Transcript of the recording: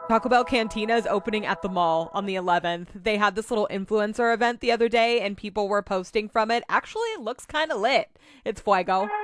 Taco Bell Cantina is opening at the mall on the 11th. They had this little influencer event the other day and people were posting from it. Actually, it looks kind of lit. It's Fuego.